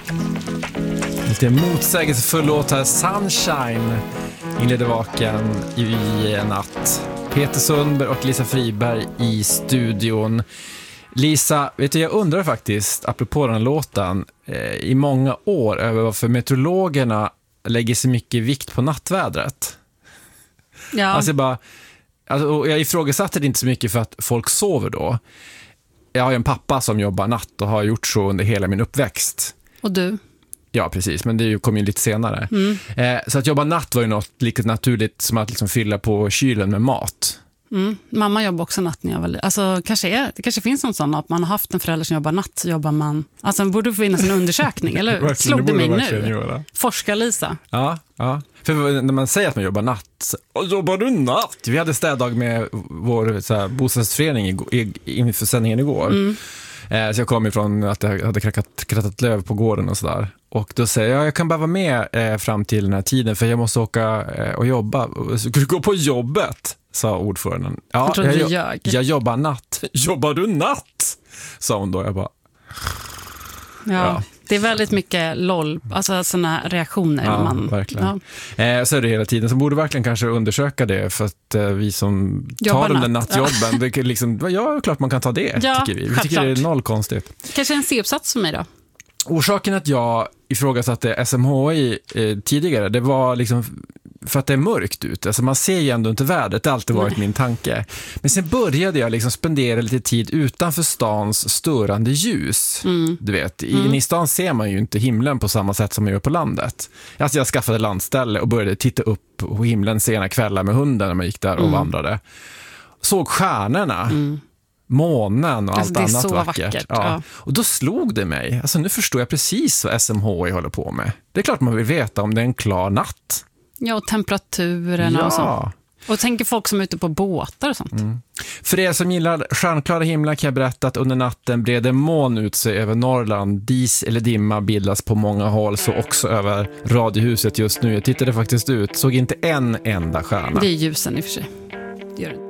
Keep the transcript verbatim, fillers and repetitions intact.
Lite motsägelsefull låt här. Sunshine inleder vaken i natt. Peter Sundberg och Lisa Friberg i studion. Lisa, vet du, jag undrar faktiskt, apropå den här låten, eh, i många år över varför meteorologerna lägger så mycket vikt på nattvädret. Ja. Alltså jag bara, alltså, jag ifrågasatte det inte så mycket för att folk sover då. Jag har ju en pappa som jobbar natt och har gjort så under hela min uppväxt. Och du? Ja, precis, men det kom ju lite senare. Mm. Eh, så att jobba natt var ju något lika naturligt som att liksom fylla på kylen med mat. Mm. Mamma jobbar också natt när jag var liten. Alltså, kanske är, det kanske finns någon sån att man har haft en förälder som jobbar natt, så jobbar man... Alltså, det borde finnas en undersökning, eller slog det mig nu? Forskar Lisa. Ja, ja. För när man säger att man jobbar natt, och jobbar du natt? Vi hade städdag med vår så här, bostadsförening inför sändningen igår. Mm. Eh, så jag kom ifrån att jag hade krattat, krattat löv på gården och sådär. Och då säger jag, jag kan bara vara med eh, fram till den här tiden, för jag måste åka eh, och jobba. Ska du gå på jobbet? Sa ordföranden. Ja, jag, jag, jag. jag jobbar natt. Jobbar du natt? Sa hon då. Jag bara... Ja, ja. Det är väldigt mycket loll, alltså sådana reaktioner. Ja, man, verkligen. Ja. Eh, så är det hela tiden. Så borde verkligen kanske undersöka det, för att eh, vi som jobbar tar de där natt. nattjobben, ja. Det är liksom, ja, klart man kan ta det, ja, tycker vi. Vi tycker det är noll konstigt. Kanske en C-uppsats för mig då? Orsaken att jag ifrågasatte S M H I eh, tidigare, det var liksom för att det är mörkt ute. Alltså man ser ju ändå inte vädret, det har alltid varit min tanke. Men sen började jag liksom spendera lite tid utanför stans störande ljus. Mm. Du vet, i, mm. i stan ser man ju inte himlen på samma sätt som man gör på landet. Alltså jag skaffade landställe och började titta upp på himlen sena kvällar med hunden när man gick där och mm. vandrade. Såg stjärnorna. Mm. Månen och alltså, allt annat vackert. vackert. Ja. Ja. Och då slog det mig. Alltså nu förstår jag precis vad S M H I håller på med. Det är klart man vill veta om det är en klar natt. Ja, och temperaturerna ja. och så. Och tänker folk som är ute på båtar och sånt. Mm. För er som gillar stjärnklara himlar kan jag berätta att under natten breder moln ut sig över Norrland. Dis eller dimma bildas på många håll, så också över radiohuset just nu. Jag tittade faktiskt ut, såg inte en enda stjärna. Det är ljusen i och för sig. Det gör det.